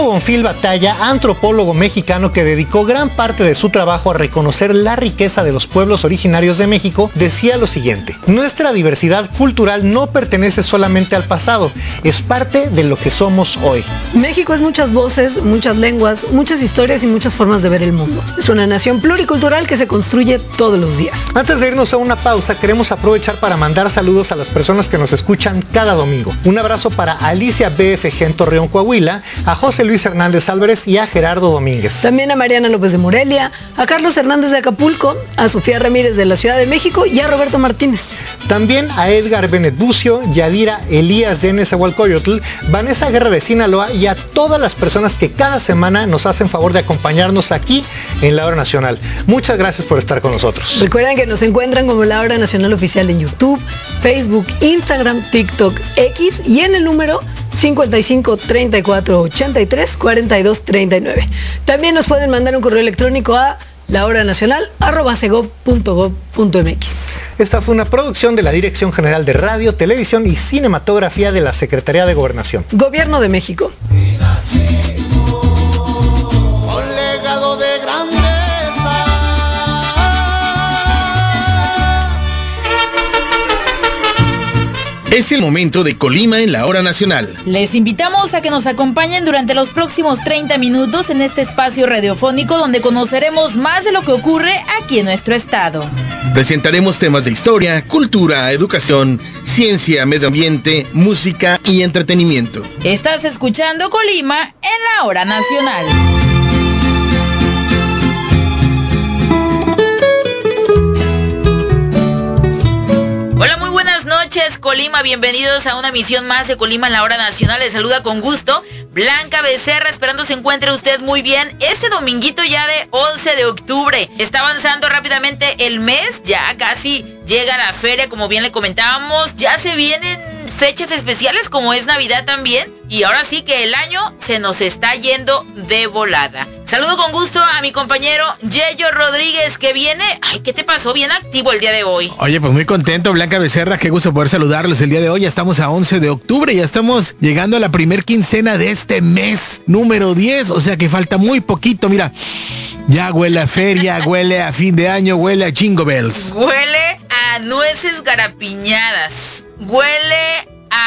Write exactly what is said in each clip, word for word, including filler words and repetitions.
Diego Bonfil Batalla, antropólogo mexicano que dedicó gran parte de su trabajo a reconocer la riqueza de los pueblos originarios de México, decía lo siguiente: nuestra diversidad cultural no pertenece solamente al pasado, es parte de lo que somos hoy. México es muchas voces, muchas lenguas, muchas historias y muchas formas de ver el mundo. Es una nación pluricultural que se construye todos los días. Antes de irnos a una pausa, queremos aprovechar para mandar saludos a las personas que nos escuchan cada domingo. Un abrazo para Alicia B F G en Torreón, Coahuila, a José Luis Hernández Álvarez y a Gerardo Domínguez. También a Mariana López de Morelia, a Carlos Hernández de Acapulco, a Sofía Ramírez de la Ciudad de México y a Roberto Martínez. También a Edgar Benet Bucio, Yadira Elías de Nezahualcóyotl, Vanessa Guerra de Sinaloa y a todas las personas que cada semana nos hacen favor de acompañarnos aquí en La Hora Nacional. Muchas gracias por estar con nosotros. Recuerden que nos encuentran como La Hora Nacional Oficial en YouTube, Facebook, Instagram, TikTok, X y en el número cincuenta y cinco, treinta y cuatro, ochenta y tres, cuarenta y dos, treinta y nueve. También nos pueden mandar un correo electrónico a lahoranacional arroba segov punto gov punto mx. Esta fue una producción de la Dirección General de Radio, Televisión y Cinematografía de la Secretaría de Gobernación. Gobierno de México. Es el momento de Colima en La Hora Nacional. Les invitamos a que nos acompañen durante los próximos treinta minutos en este espacio radiofónico donde conoceremos más de lo que ocurre aquí en nuestro estado. Presentaremos temas de historia, cultura, educación, ciencia, medio ambiente, música y entretenimiento. Estás escuchando Colima en La Hora Nacional. Colima, bienvenidos a una emisión más de Colima en La Hora Nacional. Les saluda con gusto Blanca Becerra, esperando se encuentre usted muy bien. Este dominguito ya de once de octubre, está avanzando rápidamente el mes, ya casi llega la feria, como bien le comentábamos, ya se vienen fechas especiales como es Navidad también, y ahora sí que el año se nos está yendo de volada. Saludo con gusto a mi compañero Yeyo Rodríguez, que viene, ay, ¿qué te pasó? Bien activo el día de hoy. Oye, pues muy contento, Blanca Becerra, qué gusto poder saludarlos el día de hoy. Ya estamos a once de octubre, ya estamos llegando a la primer quincena de este mes, número diez, o sea que falta muy poquito, mira. Ya huele a feria, huele a fin de año, huele a Jingle Bells. Huele a nueces garapiñadas, huele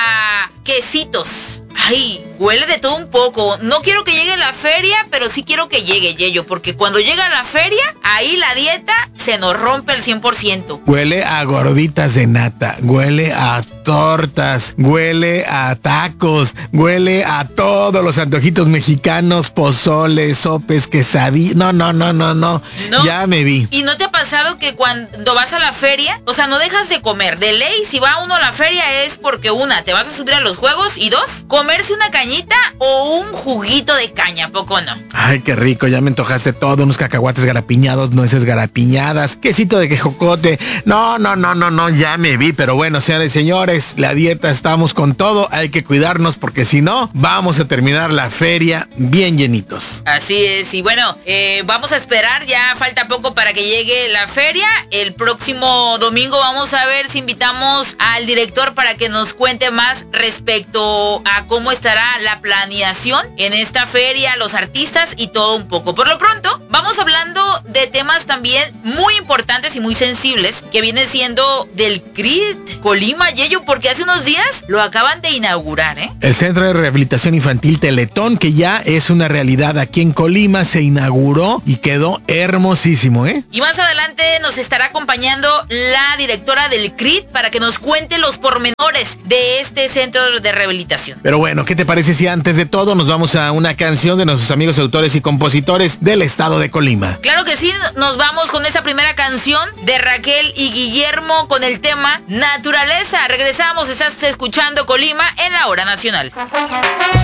a quesitos. Ay, huele de todo un poco. No quiero que llegue la feria, pero sí quiero que llegue, Yeyo, porque cuando llega la feria, ahí la dieta se nos rompe al cien por ciento. Huele a gorditas de nata, huele a tortas, huele a tacos, huele a todos los antojitos mexicanos, pozoles, sopes, quesadillas. No, no, no, no, no, no. Ya me vi. ¿Y no te ha pasado que cuando vas a la feria, o sea, no dejas de comer? De ley, si va uno a la feria es porque una, te vas a subir a los juegos y dos, comerse una cañita o un juguito de caña, ¿poco no? Ay, qué rico, ya me antojaste todo, unos cacahuates garapiñados, nueces garapiñadas, quesito de quejocote. No, no, no, no, no, ya me vi, pero bueno, señores y señores, la dieta estamos con todo, hay que cuidarnos porque si no, vamos a terminar la feria bien llenitos. Así es, y bueno, eh, vamos a esperar, ya falta poco para que llegue la feria. El próximo domingo vamos a ver si invitamos al director para que nos cuente más respecto a cómo estará la planeación en esta feria, los artistas y todo un poco. Por lo pronto, vamos hablando de temas también muy importantes y muy sensibles, que viene siendo del C R I T Colima, Yeyo, porque hace unos días lo acaban de inaugurar, ¿eh? El Centro de Rehabilitación Infantil Teletón, que ya es una realidad aquí en Colima, se inauguró y quedó hermosísimo, ¿eh? Y más adelante nos estará acompañando la directora del C R I T para que nos cuente los pormenores de este centro de rehabilitación. Pero bueno, ¿qué te parece si antes de todo nos vamos a una canción de nuestros amigos autores y compositores del estado de Colima? Claro que sí, nos vamos con esa primera canción de Raquel y Guillermo con el tema Naturaleza. Regresamos, estás escuchando Colima en La Hora Nacional.